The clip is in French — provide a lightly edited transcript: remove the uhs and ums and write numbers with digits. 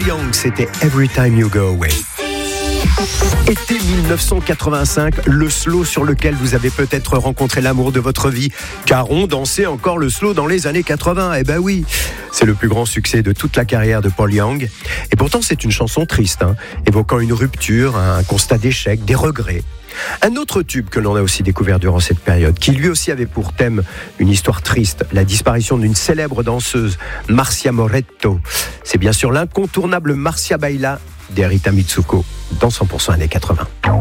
Young, c'était Every Time You Go Away. Été 1985, le slow sur lequel vous avez peut-être rencontré l'amour de votre vie, car on dansait encore le slow dans les années 80. Eh ben oui, c'est le plus grand succès de toute la carrière de Paul Young. Et pourtant, c'est une chanson triste, évoquant une rupture, un constat d'échec, des regrets. Un autre tube que l'on a aussi découvert durant cette période, qui lui aussi avait pour thème une histoire triste, la disparition d'une célèbre danseuse, Marcia Moretto. C'est bien sûr l'incontournable Marcia Baila d'Erita Mitsuko dans 100% années 80.